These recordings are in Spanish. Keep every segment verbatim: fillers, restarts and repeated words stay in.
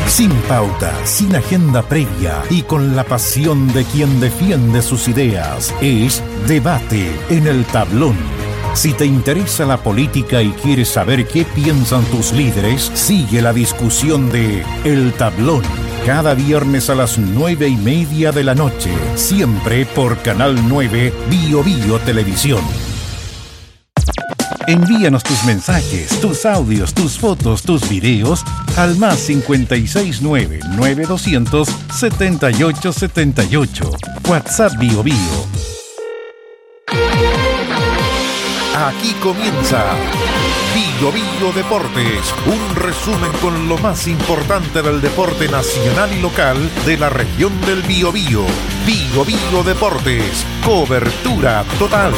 Sin pauta, sin agenda previa y con la pasión de quien defiende sus ideas. Es Debate en el Tablón. Si te interesa la política y quieres saber qué piensan tus líderes, sigue la discusión de El Tablón. Cada viernes a las nueve y media de la noche. Siempre por Canal nueve Bio Bio Televisión. Envíanos tus mensajes, tus audios, tus fotos, tus videos al más cincuenta y seis nueve, nueve doscientos, setenta y ocho setenta y ocho. WhatsApp Bio Bio. Aquí comienza Bio Bio Deportes, un resumen con lo más importante del deporte nacional y local de la región del Biobío. Bio Bio Deportes, cobertura total.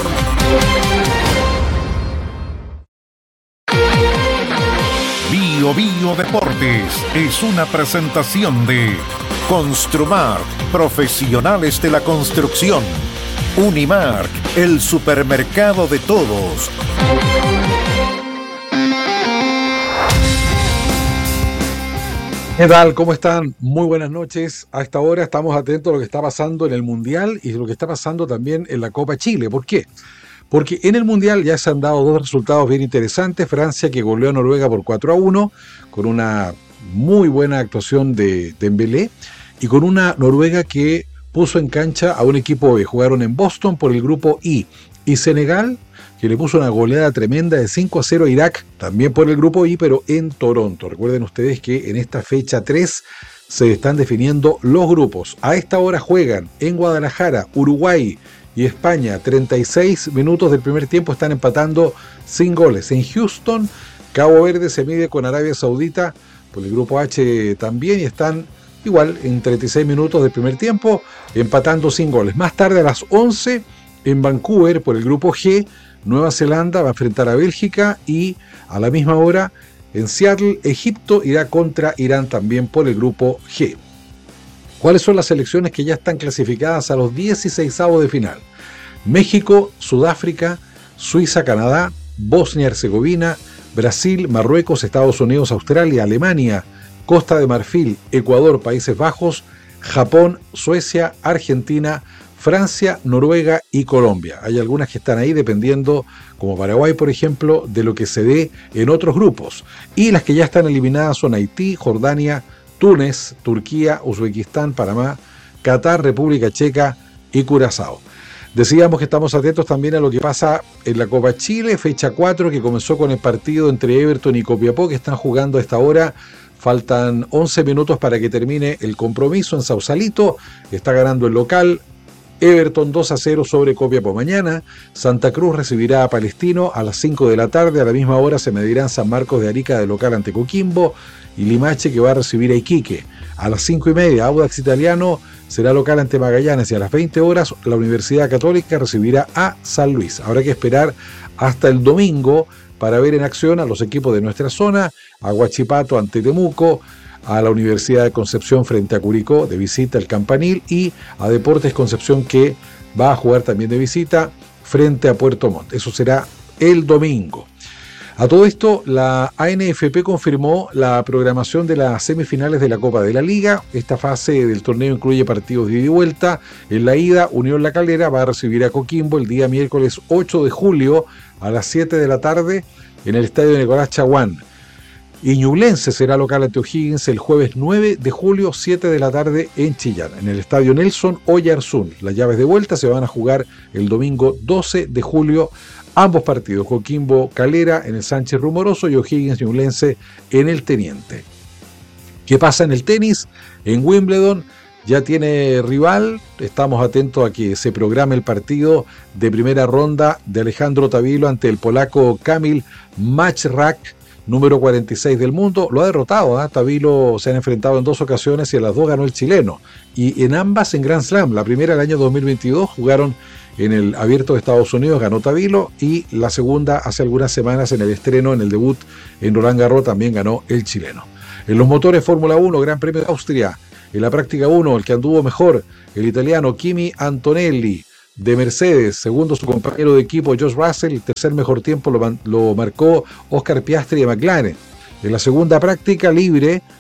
Bio Bio Deportes es una presentación de Construmark, profesionales de la construcción. Unimark, el supermercado de todos. ¿Qué tal? ¿Cómo están? Muy buenas noches. A esta hora estamos atentos a lo que está pasando en el Mundial y lo que está pasando también en la Copa Chile. ¿Por qué? Porque en el Mundial ya se han dado dos resultados bien interesantes. Francia, que goleó a Noruega por cuatro a uno, con una muy buena actuación de Dembélé, y con una Noruega que puso en cancha a un equipo B. Jugaron en Boston por el grupo I. Y Senegal, que le puso una goleada tremenda de cinco a cero a Irak, también por el grupo I, pero en Toronto. Recuerden ustedes que en esta fecha tres se están definiendo los grupos. A esta hora juegan en Guadalajara, Uruguay y España. treinta y seis minutos del primer tiempo, están empatando sin goles. En Houston, Cabo Verde se mide con Arabia Saudita por el grupo H también, y están igual en treinta y seis minutos del primer tiempo, empatando sin goles. Más tarde, a las once, en Vancouver por el grupo G, Nueva Zelanda va a enfrentar a Bélgica, y a la misma hora en Seattle, Egipto irá contra Irán también por el grupo G. ¿Cuáles son las selecciones que ya están clasificadas a los dieciseisavos de final? México, Sudáfrica, Suiza, Canadá, Bosnia y Herzegovina, Brasil, Marruecos, Estados Unidos, Australia, Alemania, Costa de Marfil, Ecuador, Países Bajos, Japón, Suecia, Argentina, Francia, Noruega y Colombia. Hay algunas que están ahí dependiendo, como Paraguay, por ejemplo, de lo que se dé en otros grupos. Y las que ya están eliminadas son Haití, Jordania, Túnez, Turquía, Uzbekistán, Panamá, Qatar, República Checa y Curazao. Decíamos que estamos atentos también a lo que pasa en la Copa Chile, fecha cuatro, que comenzó con el partido entre Everton y Copiapó, que están jugando a esta hora. Faltan once minutos para que termine el compromiso en Sausalito. Está ganando el local Everton dos a cero sobre Copiapó. Mañana Santa Cruz recibirá a Palestino a las cinco de la tarde. A la misma hora se medirán San Marcos de Arica de local ante Coquimbo, y Limache, que va a recibir a Iquique. A las cinco y media, Audax Italiano será local ante Magallanes, y a las veinte horas la Universidad Católica recibirá a San Luis. Habrá que esperar hasta el domingo para ver en acción a los equipos de nuestra zona, a Huachipato ante Temuco, a la Universidad de Concepción frente a Curicó de visita el Campanil, y a Deportes Concepción, que va a jugar también de visita frente a Puerto Montt. Eso será el domingo. A todo esto, la A N F P confirmó la programación de las semifinales de la Copa de la Liga. Esta fase del torneo incluye partidos de ida y vuelta. En la ida, Unión La Calera va a recibir a Coquimbo el día miércoles ocho de julio a las siete de la tarde en el estadio Nicolás Chaguán. Y Ñublense será local ante O'Higgins el jueves nueve de julio, siete de la tarde en Chillán, en el estadio Nelson Oyarzún. Las llaves de vuelta se van a jugar el domingo doce de julio. Ambos partidos, Coquimbo Calera en el Sánchez Rumoroso y O'Higgins Ñublense en el Teniente. ¿Qué pasa en el tenis? En Wimbledon ya tiene rival. Estamos atentos a que se programe el partido de primera ronda de Alejandro Tavilo ante el polaco Kamil Machrak, número cuarenta y seis del mundo. Lo ha derrotado, ¿eh? Tavilo se han enfrentado en dos ocasiones y a las dos ganó el chileno. Y en ambas en Grand Slam. La primera el año dos mil veintidós jugaron en el Abierto de Estados Unidos, ganó Tavilo, y la segunda hace algunas semanas en el estreno, en el debut en Roland Garros, también ganó el chileno. En los motores Fórmula uno, Gran Premio de Austria, en la práctica uno, el que anduvo mejor, el italiano Kimi Antonelli de Mercedes, segundo su compañero de equipo George Russell, el tercer mejor tiempo lo, lo marcó Oscar Piastri de McLaren. En la segunda práctica libre,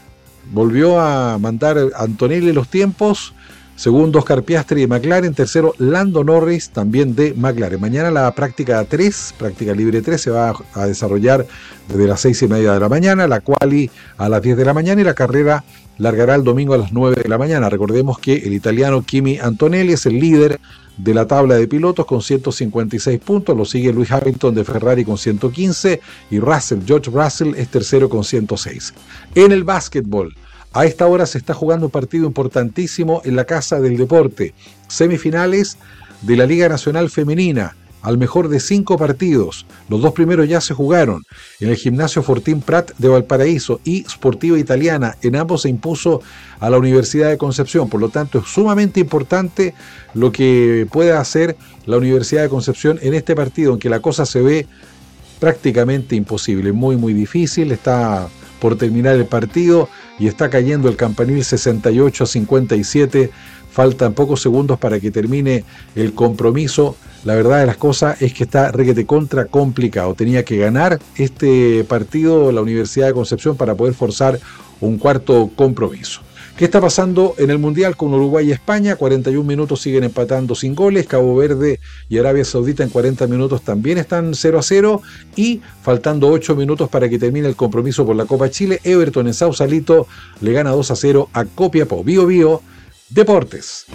volvió a mandar Antonelli los tiempos. Segundo, Oscar Piastri de McLaren. Tercero, Lando Norris, también de McLaren. Mañana la práctica tres, práctica libre tres, se va a desarrollar desde las seis y media de la mañana, la quali a las diez de la mañana y la carrera largará el domingo a las nueve de la mañana. Recordemos que el italiano Kimi Antonelli es el líder de la tabla de pilotos con ciento cincuenta y seis puntos, lo sigue Lewis Hamilton de Ferrari con ciento quince y Russell, George Russell es tercero con ciento seis. En el básquetbol, a esta hora se está jugando un partido importantísimo en la Casa del Deporte. Semifinales de la Liga Nacional Femenina, al mejor de cinco partidos. Los dos primeros ya se jugaron en el Gimnasio Fortín Prat de Valparaíso y Sportiva Italiana. En ambos se impuso a la Universidad de Concepción. Por lo tanto, es sumamente importante lo que pueda hacer la Universidad de Concepción en este partido, aunque la cosa se ve prácticamente imposible, muy muy difícil. Está por terminar el partido y está cayendo el campanil sesenta y ocho a cincuenta y siete. Faltan pocos segundos para que termine el compromiso. La verdad de las cosas es que está requete contra complicado. Tenía que ganar este partido la Universidad de Concepción para poder forzar un cuarto compromiso. ¿Qué está pasando en el Mundial con Uruguay y España? cuarenta y un minutos siguen empatando sin goles. Cabo Verde y Arabia Saudita en cuarenta minutos también están cero a cero. Y faltando ocho minutos para que termine el compromiso por la Copa Chile, Everton en Sausalito le gana dos a cero a Copiapó. Bio Bio Deportes.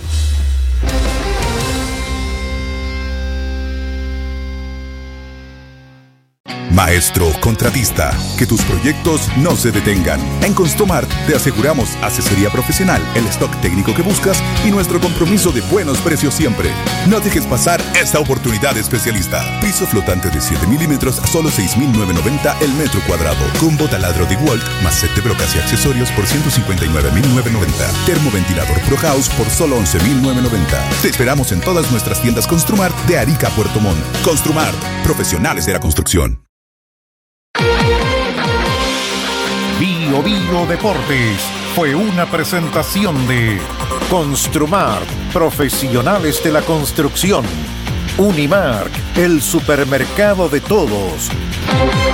Maestro contratista, que tus proyectos no se detengan. En Construmart te aseguramos asesoría profesional, el stock técnico que buscas y nuestro compromiso de buenos precios siempre. No dejes pasar esta oportunidad especialista. Piso flotante de siete milímetros a solo seis mil novecientos noventa el metro cuadrado. Combo taladro de Walt más set de brocas y accesorios por ciento cincuenta y nueve mil novecientos noventa. Termoventilador Pro House por solo once mil novecientos noventa. Te esperamos en todas nuestras tiendas Construmart de Arica a Puerto Montt. Construmart, profesionales de la construcción. Bio Bio Deportes fue una presentación de Construmart, profesionales de la construcción. Unimark, el supermercado de todos.